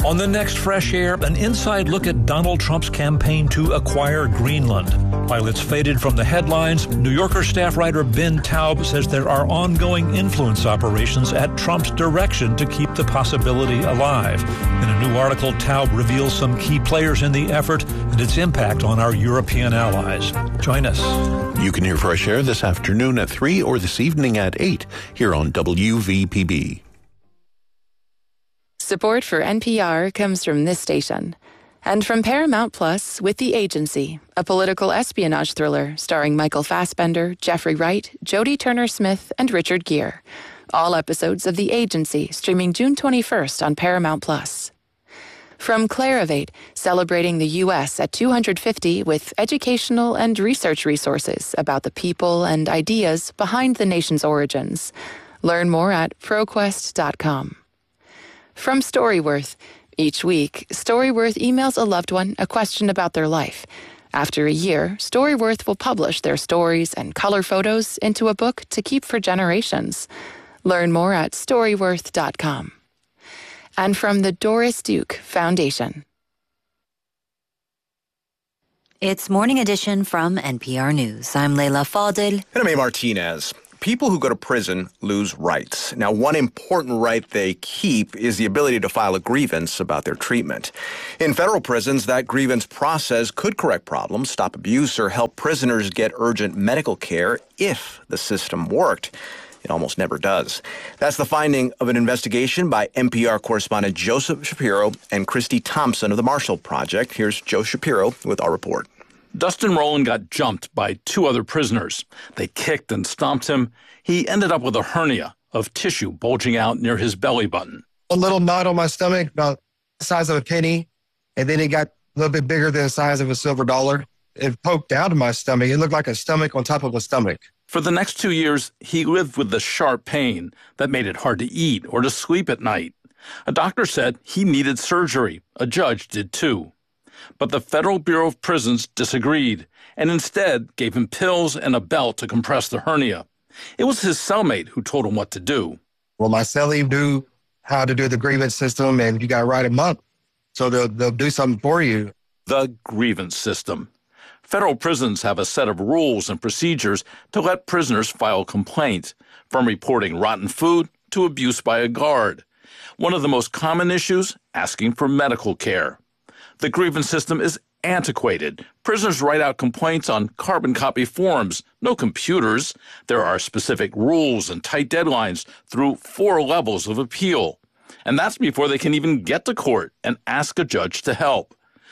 On the next Fresh Air, an inside look at Donald Trump's campaign to acquire Greenland. While it's faded from the headlines, New Yorker staff writer Ben Taub says there are ongoing influence operations at Trump's direction to keep the possibility alive. In a new article, Taub reveals some key players in the effort and its impact on our European allies. Join us. You can hear Fresh Air this afternoon at 3 or this evening at 8 here on WVPB. Support for NPR comes from this station and from Paramount Plus with The Agency, a political espionage thriller starring Michael Fassbender, Jeffrey Wright, Jodie Turner-Smith, and Richard Gere. All episodes of The Agency streaming June 21st on Paramount Plus. From Clarivate, celebrating the U.S. at 250 with educational and research resources about the people and ideas behind the nation's origins. Learn more at ProQuest.com. From Storyworth. Each week, Storyworth emails a loved one a question about their life. After a year, Storyworth will publish their stories and color photos into a book to keep for generations. Learn more at Storyworth.com. And from the Doris Duke Foundation. It's Morning Edition from NPR News. I'm Leila Fadel. And I'm A. Martinez. People who go to prison lose rights. Now, one important right they keep is the ability to file a grievance about their treatment. In federal prisons, that grievance process could correct problems, stop abuse, or help prisoners get urgent medical care if the system worked. It almost never does. That's the finding of an investigation by NPR correspondent Joseph Shapiro and Christy Thompson of the Marshall Project. Here's Joe Shapiro with our report. Dustin Rowland got jumped by two other prisoners. They kicked and stomped him. He ended up with a hernia of tissue bulging out near his belly button. A little knot on my stomach, about the size of a penny, and then it got a little bit bigger than the size of a silver dollar. It poked out of my stomach. It looked like a stomach on top of a stomach. For the next 2 years, he lived with the sharp pain that made it hard to eat or to sleep at night. A doctor said he needed surgery. A judge did too. But the Federal Bureau of Prisons disagreed and instead gave him pills and a belt to compress the hernia. It was his cellmate who told him what to do. Well, my cellie knew how to do the grievance system, and you got to write them up. So they'll do something for you. The grievance system. Federal prisons have a set of rules and procedures to let prisoners file complaints, from reporting rotten food to abuse by a guard. One of the most common issues, asking for medical care. The grievance system is antiquated. Prisoners write out complaints on carbon copy forms, no computers. There are specific rules and tight deadlines through 4 levels of appeal. And that's before they can even get to court and ask a judge to help.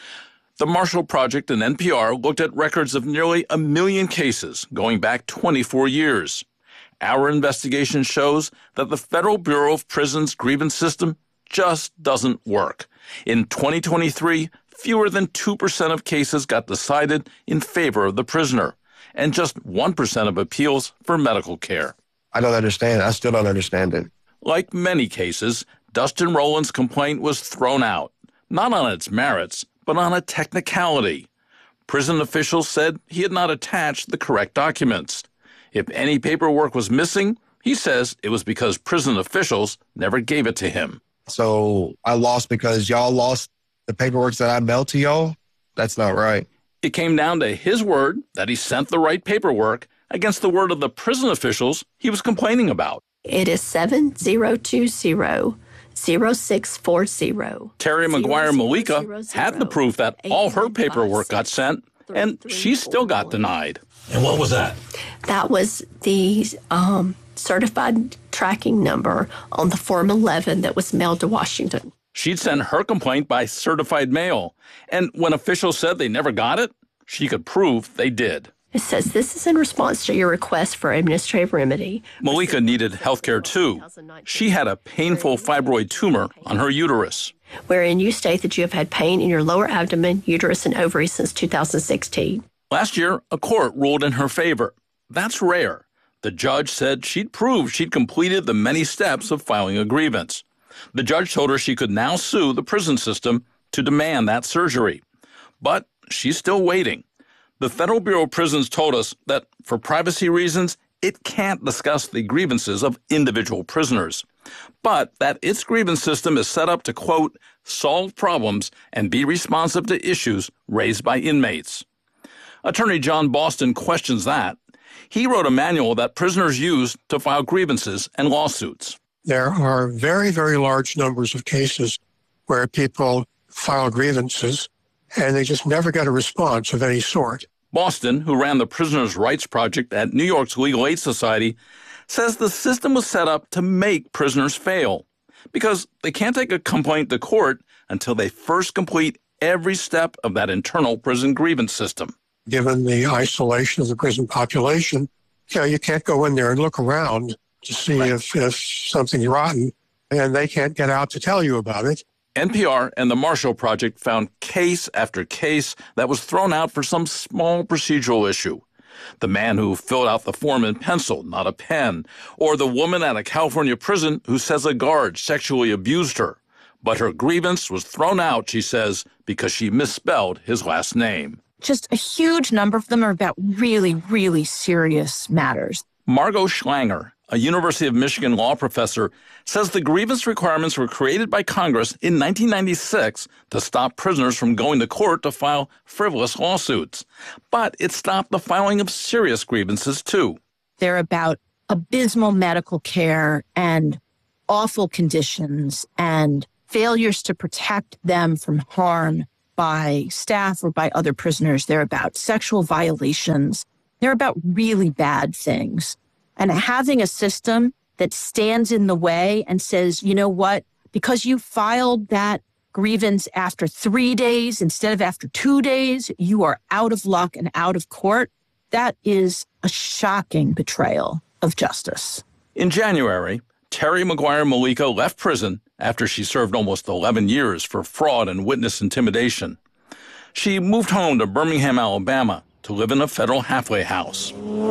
The Marshall Project and NPR looked at records of nearly 1 million cases going back 24 years. Our investigation shows that the Federal Bureau of Prisons grievance system just doesn't work. In 2023, fewer than 2% of cases got decided in favor of the prisoner, and just 1% of appeals for medical care. I don't understand. I still don't understand it. Like many cases, Dustin Rowland's complaint was thrown out, not on its merits, but on a technicality. Prison officials said he had not attached the correct documents. If any paperwork was missing, he says it was because prison officials never gave it to him. So I lost because y'all lost the paperwork that I mailed to y'all? That's not right. It came down to his word that he sent the right paperwork against the word of the prison officials he was complaining about. It is 7020-0640. Terry McGuire Malika had the proof that all her paperwork got sent, and she still got denied. And what was that? That was the certified tracking number on the Form 11 that was mailed to Washington. She'd sent her complaint by certified mail, and when officials said they never got it, she could prove they did. It says this is in response to your request for administrative remedy. Malika needed health care too. She had a painful fibroid tumor on her uterus, wherein you state that you have had pain in your lower abdomen, uterus, and ovaries since 2016. Last year, a court ruled in her favor. That's rare. The judge said she'd proved she'd completed the many steps of filing a grievance. The judge told her she could now sue the prison system to demand that surgery. But she's still waiting. The Federal Bureau of Prisons told us that, for privacy reasons, it can't discuss the grievances of individual prisoners. but that its grievance system is set up to, quote, solve problems and be responsive to issues raised by inmates. Attorney John Boston questions that. He wrote a manual that prisoners use to file grievances and lawsuits. There are very, very large numbers of cases where people file grievances and they just never get a response of any sort. Boston, who ran the Prisoners' Rights Project at New York's Legal Aid Society, says the system was set up to make prisoners fail because they can't take a complaint to court until they first complete every step of that internal prison grievance system. Given the isolation of the prison population, you can't go in there and look around to see if something's rotten, and they can't get out to tell you about it. NPR and the Marshall Project found case after case that was thrown out for some small procedural issue. The man who filled out the form in pencil, not a pen, or the woman at a California prison who says a guard sexually abused her. But her grievance was thrown out, she says, because she misspelled his last name. Just a huge number of them are about really, really serious matters. Margot Schlanger, a University of Michigan law professor, says the grievance requirements were created by Congress in 1996 to stop prisoners from going to court to file frivolous lawsuits. But it stopped the filing of serious grievances, too. They're about abysmal medical care and awful conditions and failures to protect them from harm by staff or by other prisoners. They're about sexual violations. They're about really bad things. And having a system that stands in the way and says, you know what, because you filed that grievance after 3 days instead of after 2 days, you are out of luck and out of court. That is a shocking betrayal of justice. In January, Terry McGuire Malika left prison after she served almost 11 years for fraud and witness intimidation. She moved home to Birmingham, Alabama, to live in a federal halfway house.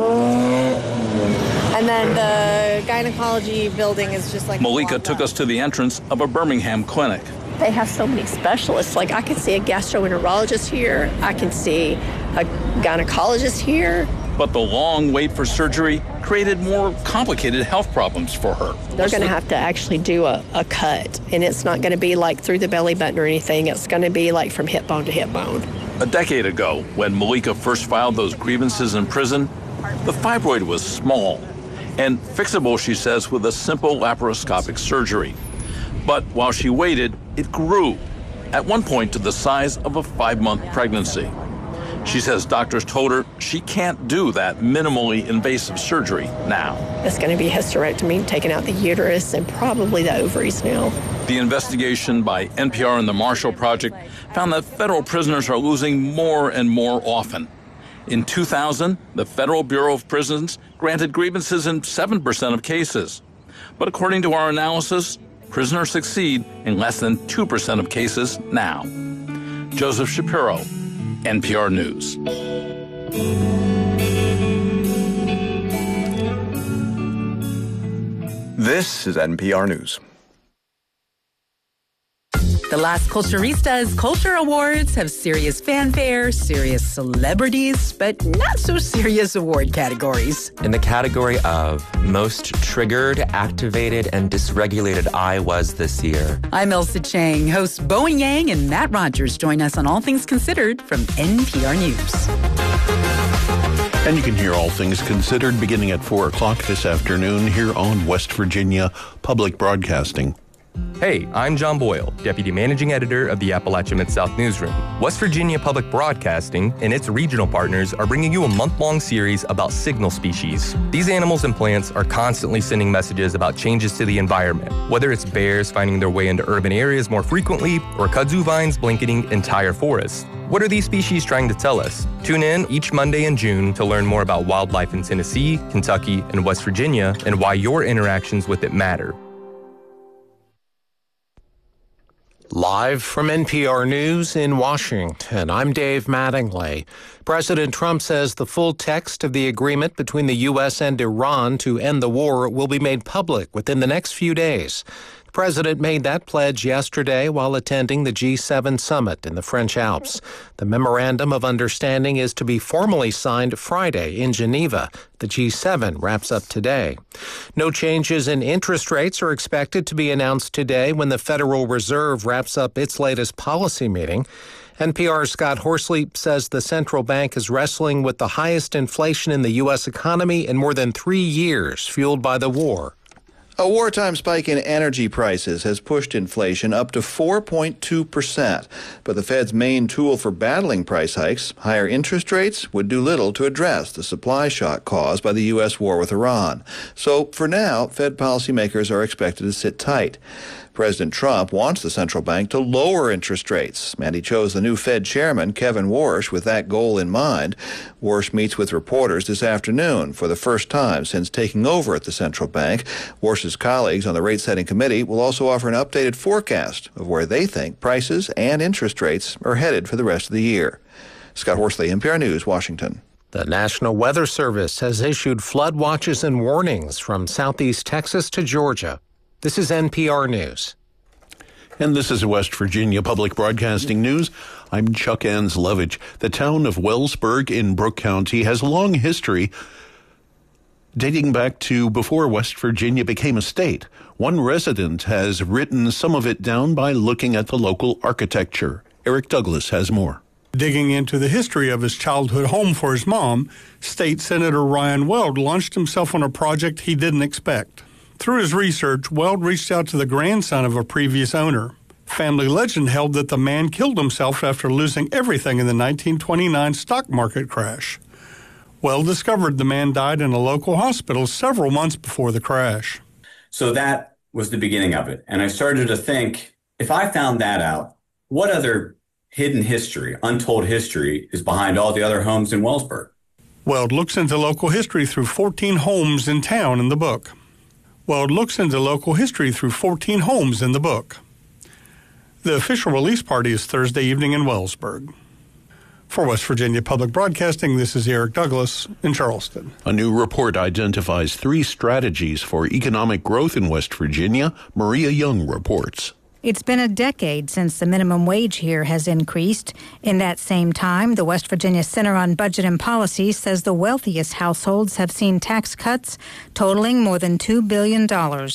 And then the gynecology building is just like... Malika took us to the entrance of a Birmingham clinic. They have so many specialists. Like, I can see a gastroenterologist here. I can see a gynecologist here. But the long wait for surgery created more complicated health problems for her. They're going to have to actually do a cut, and it's not going to be like through the belly button or anything. It's going to be like from hip bone to hip bone. A decade ago, when Malika first filed those grievances in prison, the fibroid was small and fixable, she says, with a simple laparoscopic surgery. But while she waited, it grew, at one point to the size of a 5-month pregnancy. She says doctors told her she can't do that minimally invasive surgery now. It's going to be hysterectomy, taking out the uterus and probably the ovaries now. The investigation by NPR and the Marshall Project found that federal prisoners are losing more and more often. In 2000, the Federal Bureau of Prisons granted grievances in 7% of cases. But according to our analysis, prisoners succeed in less than 2% of cases now. Joseph Shapiro, NPR News. This is NPR News. The Las Culturistas Culture Awards have serious fanfare, serious celebrities, but not so serious award categories. In the category of most triggered, activated, and dysregulated I was this year. I'm Elsa Chang. Hosts Bowen Yang and Matt Rogers join us on All Things Considered from NPR News. And you can hear All Things Considered beginning at 4 o'clock this afternoon here on West Virginia Public Broadcasting. Hey, I'm John Boyle, Deputy Managing Editor of the Appalachia Mid-South Newsroom. West Virginia Public Broadcasting and its regional partners are bringing you a month-long series about signal species. These animals and plants are constantly sending messages about changes to the environment, whether it's bears finding their way into urban areas more frequently or kudzu vines blanketing entire forests. What are these species trying to tell us? Tune in each Monday in June to learn more about wildlife in Tennessee, Kentucky, and West Virginia and why your interactions with it matter. Live from NPR News in Washington, I'm Dave Mattingly. President Trump says the full text of the agreement between the U.S. and Iran to end the war will be made public within the next few days. The President made that pledge yesterday while attending the G7 summit in the French Alps. The memorandum of understanding is to be formally signed Friday in Geneva. The G7 wraps up today. No changes in interest rates are expected to be announced today when the Federal Reserve wraps up its latest policy meeting. NPR's Scott Horsley says the central bank is wrestling with the highest inflation in the U.S. economy in more than 3 years, fueled by the war. A wartime spike in energy prices has pushed inflation up to 4.2%. But the Fed's main tool for battling price hikes, higher interest rates, would do little to address the supply shock caused by the U.S. war with Iran. So for now, Fed policymakers are expected to sit tight. President Trump wants the central bank to lower interest rates, and he chose the new Fed chairman, Kevin Warsh, with that goal in mind. Warsh meets with reporters this afternoon for the first time since taking over at the central bank. Warsh's colleagues on the rate-setting committee will also offer an updated forecast of where they think prices and interest rates are headed for the rest of the year. Scott Horsley, NPR News, Washington. The National Weather Service has issued flood watches and warnings from southeast Texas to Georgia. This is NPR News. And this is West Virginia Public Broadcasting News. I'm Chuck Anslevich. The town of Wellsburg in Brooke County has a long history dating back to before West Virginia became a state. One resident has written some of it down by looking at the local architecture. Eric Douglas has more. Digging into the history of his childhood home for his mom, State Senator Ryan Weld launched himself on a project he didn't expect. Through his research, Weld reached out to the grandson of a previous owner. Family legend held that the man killed himself after losing everything in the 1929 stock market crash. Weld discovered the man died in a local hospital several months before the crash. So that was the beginning of it. And I started to think, if I found that out, what other hidden history, untold history, is behind all the other homes in Wellsburg? Weld looks into local history through 14 homes in town in the book. Weld looks into local history through 14 homes in the book. The official release party is Thursday evening in Wellsburg. For West Virginia Public Broadcasting, this is Eric Douglas in Charleston. A new report identifies 3 strategies for economic growth in West Virginia. Maria Young reports. It's been a decade since the minimum wage here has increased. In that same time, the West Virginia Center on Budget and Policy says the wealthiest households have seen tax cuts totaling more than $2 billion.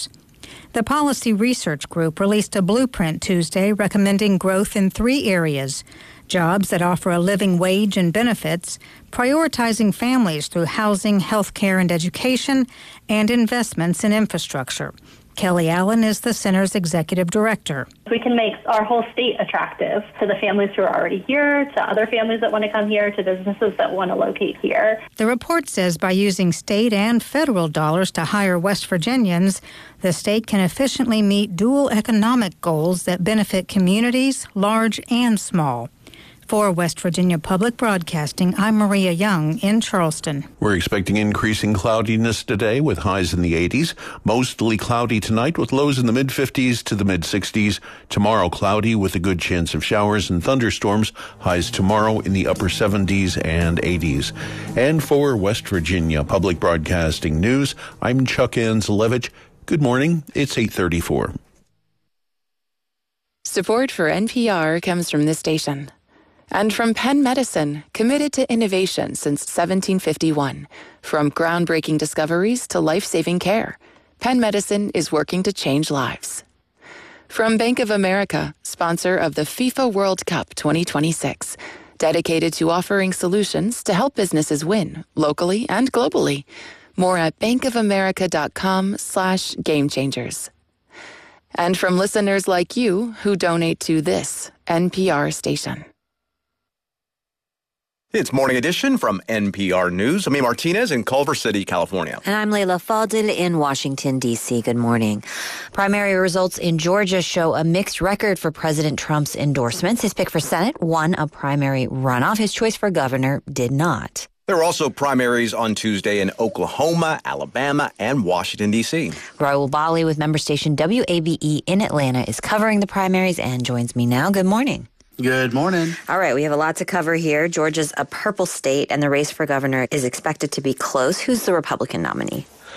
The Policy Research Group released a blueprint Tuesday recommending growth in 3 areas: jobs that offer a living wage and benefits, prioritizing families through housing, health care, and education, and investments in infrastructure. Kelly Allen is the center's executive director. We can make our whole state attractive to the families who are already here, to other families that want to come here, to businesses that want to locate here. The report says by using state and federal dollars to hire West Virginians, the state can efficiently meet dual economic goals that benefit communities, large and small. For West Virginia Public Broadcasting, I'm Maria Young in Charleston. We're expecting increasing cloudiness today with highs in the 80s. Mostly cloudy tonight with lows in the mid-50s to the mid-60s. Tomorrow cloudy with a good chance of showers and thunderstorms. Highs tomorrow in the upper 70s and 80s. And for West Virginia Public Broadcasting News, I'm Chuck Anslevich. Good morning. It's 8:34. Support for NPR comes from this station. And from Penn Medicine, committed to innovation since 1751. From groundbreaking discoveries to life-saving care, Penn Medicine is working to change lives. From Bank of America, sponsor of the FIFA World Cup 2026, dedicated to offering solutions to help businesses win, locally and globally. More at bankofamerica.com/gamechangers. And from listeners like you who donate to this NPR station. It's Morning Edition from NPR News. I'm Martinez in Culver City, California. And I'm Leila Fadel in Washington, D.C. Good morning. Primary results in Georgia show a mixed record for President Trump's endorsements. His pick for Senate won a primary runoff. His choice for governor did not. There were also primaries on Tuesday in Oklahoma, Alabama, and Washington, D.C. Raul Bali with member station WABE in Atlanta is covering the primaries and joins me now. Good morning. Good morning. All right, we have a lot to cover here. Georgia's a purple state, and the race for governor is expected to be close. Who's the Republican nominee?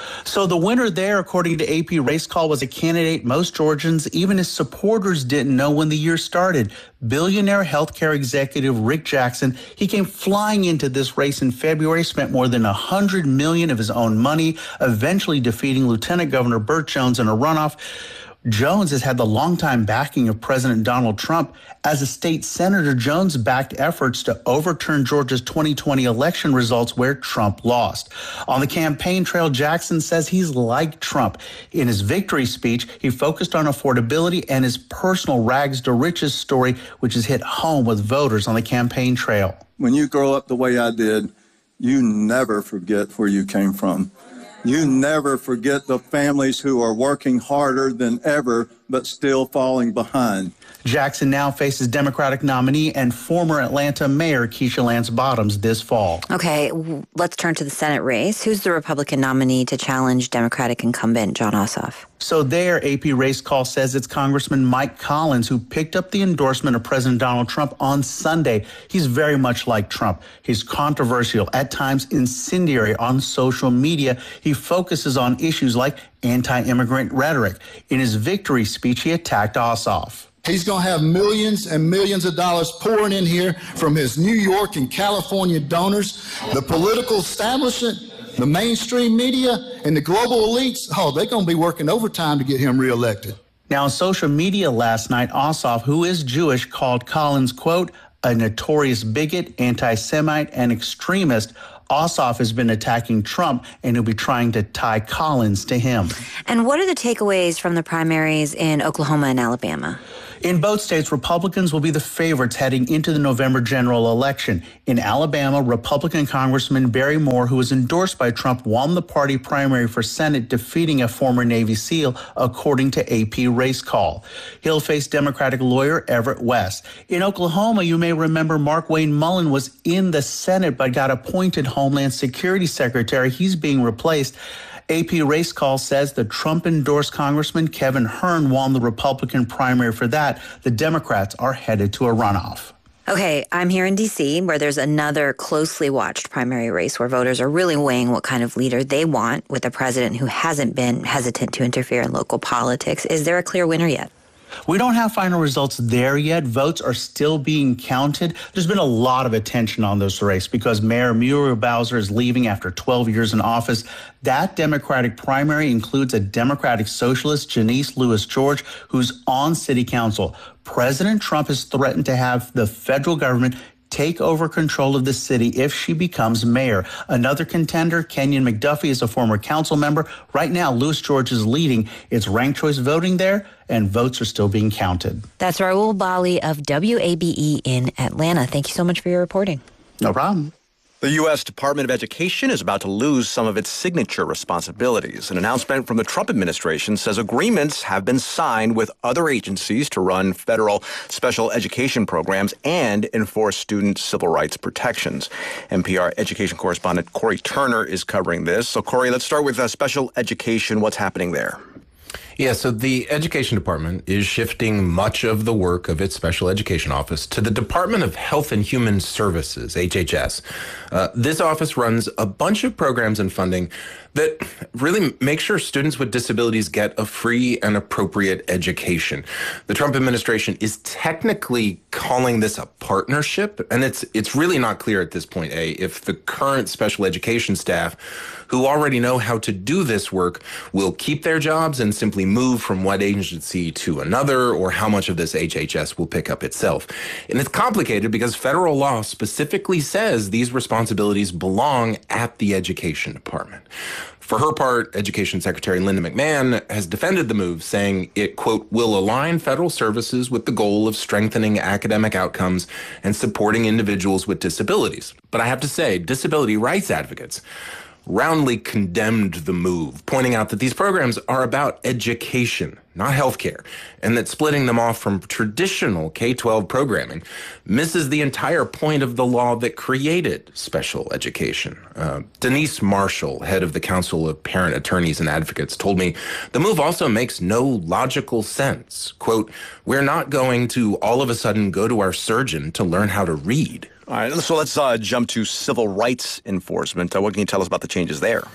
So the winner there, according to AP Race Call, was a candidate most Georgians, even his supporters, didn't know when the year started. Billionaire healthcare executive Rick Jackson. He came flying into this race in February, spent more than $100 million of his own money, eventually defeating Lieutenant Governor Burt Jones in a runoff. Jones has had the longtime backing of President Donald Trump. As a state senator, Jones backed efforts to overturn Georgia's 2020 election results where Trump lost. On the campaign trail, Jackson says he's like Trump. In his victory speech, he focused on affordability and his personal rags to riches story, which has hit home with voters on the campaign trail. When you grow up the way I did, you never forget where you came from. You never forget the families who are working harder than ever, but still falling behind. Jackson now faces Democratic nominee and former Atlanta Mayor Keisha Lance Bottoms this fall. Okay, let's turn to the Senate race. Who's the Republican nominee to challenge Democratic incumbent Jon Ossoff? So there, AP Race Call says it's Congressman Mike Collins, who picked up the endorsement of President Donald Trump on Sunday. He's very much like Trump. He's controversial, at times incendiary on social media. He focuses on issues like anti-immigrant rhetoric. In his victory speech, he attacked Ossoff. He's going to have millions and millions of dollars pouring in here from his New York and California donors, the political establishment, the mainstream media, and the global elites. Oh, they're going to be working overtime to get him reelected. Now, on social media last night, Ossoff, who is Jewish, called Collins, quote, a notorious bigot, anti-Semite, and extremist. Ossoff has been attacking Trump, and he'll be trying to tie Collins to him. And what are the takeaways from the primaries in Oklahoma and Alabama? In both states, Republicans will be the favorites heading into the November general election. In Alabama, Republican Congressman Barry Moore, who was endorsed by Trump, won the party primary for Senate, defeating a former Navy SEAL, according to AP Race Call. He'll face Democratic lawyer Everett West. In Oklahoma, you may remember Mark Wayne Mullen was in the Senate but got appointed Homeland Security Secretary. He's being replaced. AP Race Call says the Trump-endorsed Congressman Kevin Hern won the Republican primary for that. The Democrats are headed to a runoff. Okay, I'm here in D.C., where there's another closely watched primary race where voters are really weighing what kind of leader they want with a president who hasn't been hesitant to interfere in local politics. Is there a clear winner yet? We don't have final results there yet. Votes are still being counted. There's been a lot of attention on this race because Mayor Muriel Bowser is leaving after 12 years in office. That Democratic primary includes a Democratic socialist, Janice Lewis George, who's on city council. President Trump has threatened to have the federal government take over control of the city if she becomes mayor. Another contender, Kenyon McDuffie, is a former council member. Right now, Lewis George is leading. It's ranked choice voting there, and votes are still being counted. That's Raul Bali of WABE in Atlanta. Thank you so much for your reporting. No problem. The U.S. Department of Education is about to lose some of its signature responsibilities. An announcement from the Trump administration says agreements have been signed with other agencies to run federal special education programs and enforce student civil rights protections. NPR education correspondent Corey Turner is covering this. So, Corey, let's start with special education. What's happening there? Yeah, so the Education Department is shifting much of the work of its Special Education Office to the Department of Health and Human Services, HHS. This office runs a bunch of programs and funding that really make sure students with disabilities get a free and appropriate education. The Trump administration is technically calling this a partnership, and it's really not clear at this point, if the current special education staff who already know how to do this work will keep their jobs and simply move from one agency to another, or how much of this HHS will pick up itself. And it's complicated because federal law specifically says these responsibilities belong at the Education Department. For her part, Education Secretary Linda McMahon has defended the move, saying it, quote, will align federal services with the goal of strengthening academic outcomes and supporting individuals with disabilities. But I have to say, disability rights advocates roundly condemned the move, pointing out that these programs are about education, not healthcare, and that splitting them off from traditional K-12 programming misses the entire point of the law that created special education. Denise Marshall, head of the Council of Parent Attorneys and Advocates, told me the move also makes no logical sense. Quote, we're not going to all of a sudden go to our surgeon to learn how to read. All right, so let's jump to civil rights enforcement. What can you tell us about the changes there?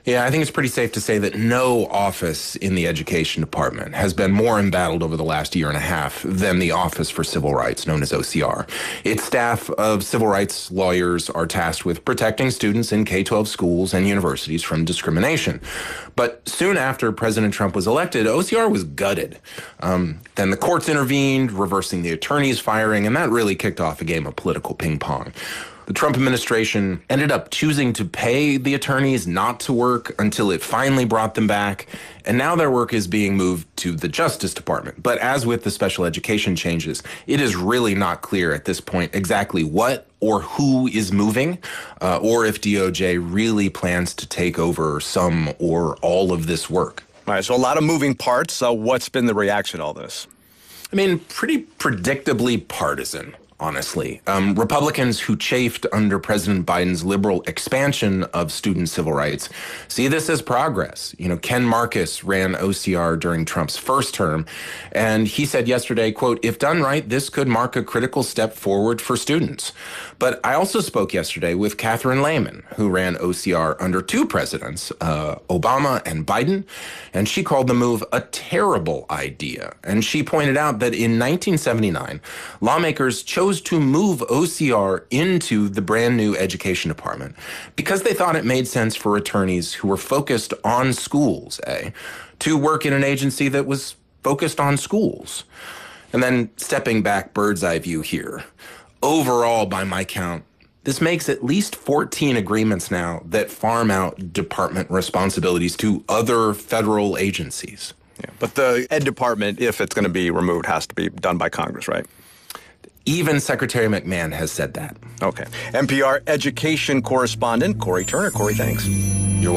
Yeah, I think it's pretty safe to say that no office in the Education Department has been more embattled over the last year and a half than the Office for Civil Rights, known as OCR. Its staff of civil rights lawyers are tasked with protecting students in K-12 schools and universities from discrimination. But soon after President Trump was elected, OCR was gutted. Then the courts intervened, reversing the attorney's firing, and that really kicked off a game of political ping pong. The Trump administration ended up choosing to pay the attorneys not to work until it finally brought them back, and now their work is being moved to the Justice Department. But as with the special education changes, it is really not clear at this point exactly what or who is moving, or if DOJ really plans to take over some or all of this work. All right, so a lot of moving parts. What's been the reaction to all this? I mean, pretty predictably partisan. Honestly, Republicans who chafed under President Biden's liberal expansion of student civil rights see this as progress. You know, Ken Marcus ran OCR during Trump's first term, and he said yesterday, quote, "If done right, this could mark a critical step forward for students." But I also spoke yesterday with Catherine Lehman, who ran OCR under two presidents, Obama and Biden, and she called the move a terrible idea. And she pointed out that in 1979, lawmakers chose to move OCR into the brand new Education Department because they thought it made sense for attorneys who were focused on schools, to work in an agency that was focused on schools. And then stepping back bird's eye view here, overall, by my count, this makes at least 14 agreements now that farm out department responsibilities to other federal agencies. Yeah, but the Ed Department, if it's going to be removed, has to be done by Congress, right? Even Secretary McMahon has said that. Okay. NPR education correspondent Corey Turner. Corey, thanks.